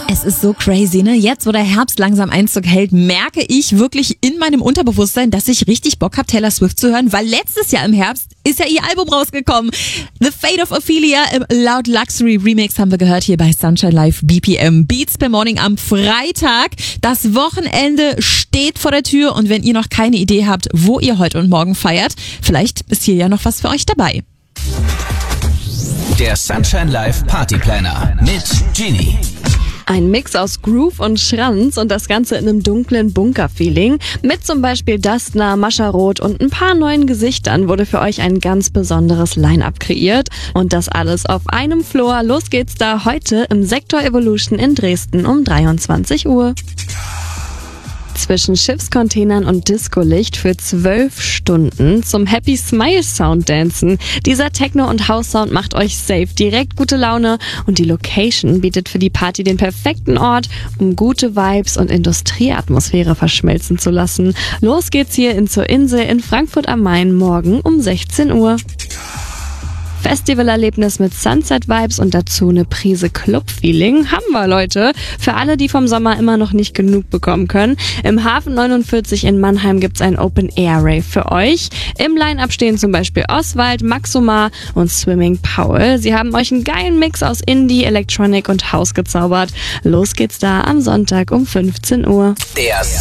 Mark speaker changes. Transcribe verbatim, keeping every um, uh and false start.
Speaker 1: Es ist so crazy, ne? Jetzt, wo der Herbst langsam Einzug hält, merke ich wirklich in meinem Unterbewusstsein, dass ich richtig Bock habe, Taylor Swift zu hören, weil letztes Jahr im Herbst ist ja ihr Album rausgekommen. The Fate of Ophelia im Loud Luxury Remix haben wir gehört hier bei Sunshine Live B P M. Beats per Morning am Freitag. Das Wochenende steht vor der Tür und wenn ihr noch keine Idee habt, wo ihr heute und morgen feiert, vielleicht ist hier ja noch was für euch dabei.
Speaker 2: Der Sunshine Live Party Planner mit Genie.
Speaker 3: Ein Mix aus Groove und Schranz und das Ganze in einem dunklen Bunker-Feeling. Mit zum Beispiel Dustner, Mascharoth und ein paar neuen Gesichtern wurde für euch ein ganz besonderes Line-Up kreiert. Und das alles auf einem Floor. Los geht's da heute im Sektor Evolution in Dresden um dreiundzwanzig Uhr. Zwischen Schiffscontainern und Discolicht für zwölf Stunden zum Happy Smile Sound dancen. Dieser Techno- und House-Sound macht euch safe direkt gute Laune und die Location bietet für die Party den perfekten Ort, um gute Vibes und Industrieatmosphäre verschmelzen zu lassen. Los geht's hier in Zur Insel in Frankfurt am Main morgen um sechzehn Uhr. Festivalerlebnis mit Sunset-Vibes und dazu eine Prise Club-Feeling haben wir, Leute. Für alle, die vom Sommer immer noch nicht genug bekommen können. Im Hafen neunundvierzig in Mannheim gibt's ein Open-Air-Rave für euch. Im Line-Up stehen zum Beispiel Oswald, Maxuma und Swimming Paul. Sie haben euch einen geilen Mix aus Indie, Electronic und House gezaubert. Los geht's da am Sonntag um fünfzehn Uhr.
Speaker 2: Der